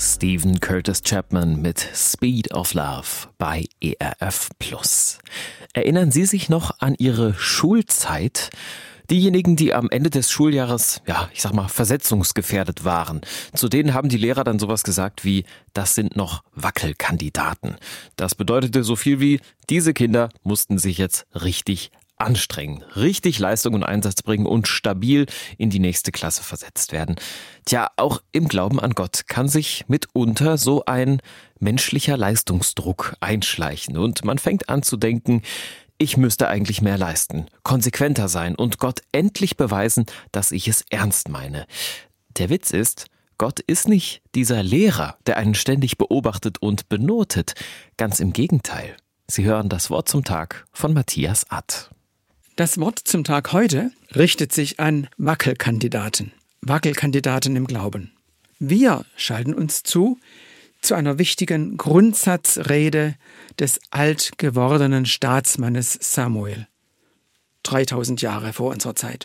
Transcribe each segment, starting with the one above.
Stephen Curtis Chapman mit Speed of Love bei ERF Plus. Erinnern Sie sich noch an Ihre Schulzeit? Diejenigen, die am Ende des Schuljahres, versetzungsgefährdet waren, zu denen haben die Lehrer dann sowas gesagt wie, das sind noch Wackelkandidaten. Das bedeutete so viel wie, diese Kinder mussten sich jetzt richtig anstrengen, richtig Leistung und Einsatz bringen und stabil in die nächste Klasse versetzt werden. Tja, auch im Glauben an Gott kann sich mitunter so ein menschlicher Leistungsdruck einschleichen und man fängt an zu denken, ich müsste eigentlich mehr leisten, konsequenter sein und Gott endlich beweisen, dass ich es ernst meine. Der Witz ist, Gott ist nicht dieser Lehrer, der einen ständig beobachtet und benotet. Ganz im Gegenteil. Sie hören das Wort zum Tag von Matthias Att. Das Wort zum Tag heute richtet sich an Wackelkandidaten im Glauben. Wir schalten uns zu einer wichtigen Grundsatzrede des alt gewordenen Staatsmannes Samuel, 3000 Jahre vor unserer Zeit.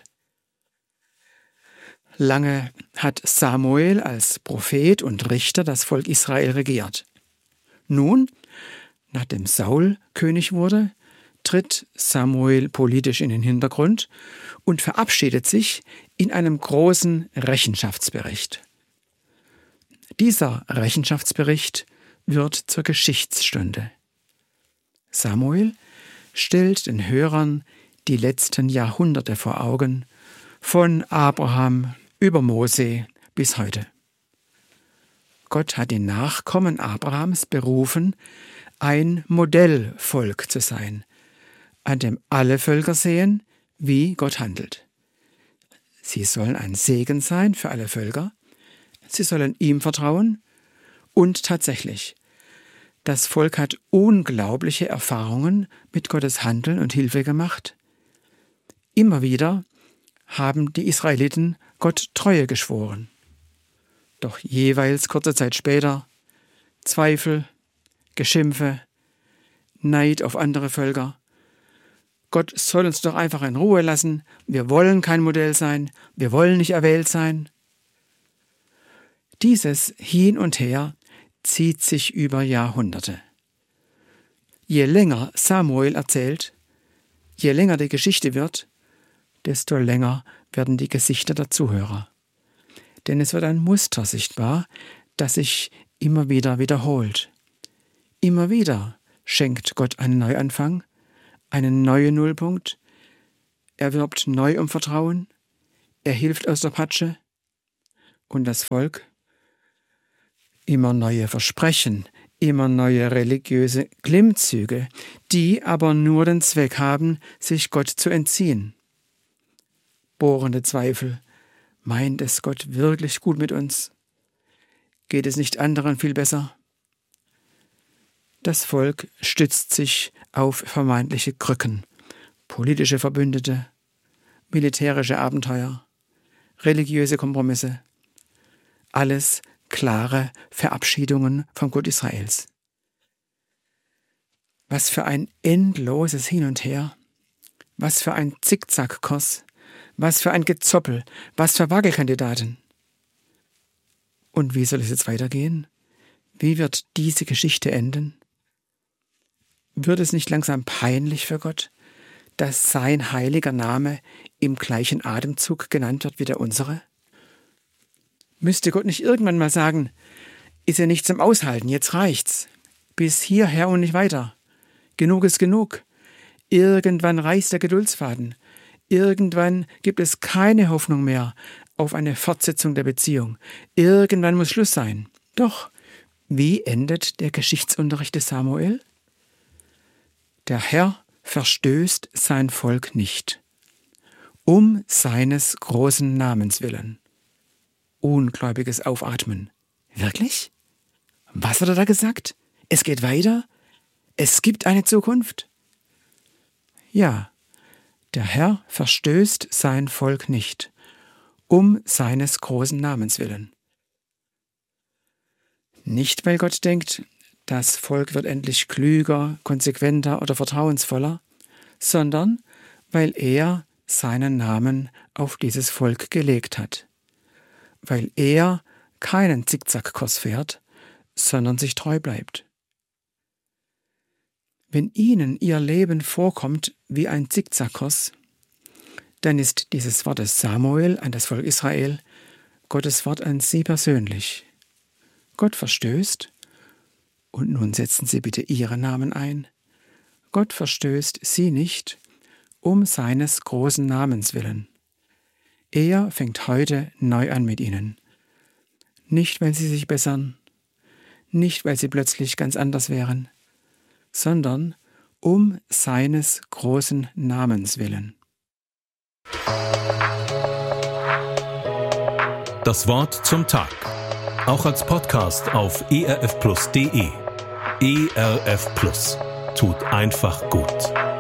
Lange hat Samuel als Prophet und Richter das Volk Israel regiert. Nun, nachdem Saul König wurde, tritt Samuel politisch in den Hintergrund und verabschiedet sich in einem großen Rechenschaftsbericht. Dieser Rechenschaftsbericht wird zur Geschichtsstunde. Samuel stellt den Hörern die letzten Jahrhunderte vor Augen, von Abraham über Mose bis heute. Gott hat die Nachkommen Abrahams berufen, ein Modellvolk zu sein, an dem alle Völker sehen, wie Gott handelt. Sie sollen ein Segen sein für alle Völker, sie sollen ihm vertrauen und tatsächlich, das Volk hat unglaubliche Erfahrungen mit Gottes Handeln und Hilfe gemacht. Immer wieder haben die Israeliten Gott Treue geschworen. Doch jeweils kurze Zeit später Zweifel, Geschimpfe, Neid auf andere Völker. Gott soll uns doch einfach in Ruhe lassen. Wir wollen kein Modell sein. Wir wollen nicht erwählt sein. Dieses Hin und Her zieht sich über Jahrhunderte. Je länger Samuel erzählt, je länger die Geschichte wird, desto länger werden die Gesichter der Zuhörer. Denn es wird ein Muster sichtbar, das sich immer wieder wiederholt. Immer wieder schenkt Gott einen Neuanfang, einen neuen Nullpunkt. Er wirbt neu um Vertrauen. Er hilft aus der Patsche. Und das Volk? Immer neue Versprechen, immer neue religiöse Klimmzüge, die aber nur den Zweck haben, sich Gott zu entziehen. Bohrende Zweifel. Meint es Gott wirklich gut mit uns? Geht es nicht anderen viel besser? Das Volk stützt sich auf vermeintliche Krücken, politische Verbündete, militärische Abenteuer, religiöse Kompromisse. Alles klare Verabschiedungen vom Gott Israels. Was für ein endloses Hin und Her, was für ein Zickzackkurs, was für ein Gezoppel, was für Wackelkandidaten. Und wie soll es jetzt weitergehen? Wie wird diese Geschichte enden? Wird es nicht langsam peinlich für Gott, dass sein heiliger Name im gleichen Atemzug genannt wird wie der unsere? Müsste Gott nicht irgendwann mal sagen, ist ja nicht zum Aushalten, jetzt reicht's. Bis hierher und nicht weiter. Genug ist genug. Irgendwann reißt der Geduldsfaden. Irgendwann gibt es keine Hoffnung mehr auf eine Fortsetzung der Beziehung. Irgendwann muss Schluss sein. Doch, wie endet der Geschichtsunterricht des Samuel? Der Herr verstößt sein Volk nicht, um seines großen Namens willen. Ungläubiges Aufatmen. Wirklich? Was hat er da gesagt? Es geht weiter? Es gibt eine Zukunft? Ja, der Herr verstößt sein Volk nicht, um seines großen Namens willen. Nicht, weil Gott denkt, das Volk wird endlich klüger, konsequenter oder vertrauensvoller, sondern weil er seinen Namen auf dieses Volk gelegt hat. Weil er keinen Zickzackkurs fährt, sondern sich treu bleibt. Wenn Ihnen Ihr Leben vorkommt wie ein Zickzackkurs, dann ist dieses Wort des Samuel an das Volk Israel Gottes Wort an Sie persönlich. Gott verstößt, und nun setzen Sie bitte Ihren Namen ein, Gott verstößt Sie nicht um seines großen Namens willen. Er fängt heute neu an mit Ihnen. Nicht, weil Sie sich bessern, nicht, weil Sie plötzlich ganz anders wären, sondern um seines großen Namens willen. Das Wort zum Tag. Auch als Podcast auf erfplus.de. ERF Plus. Tut einfach gut.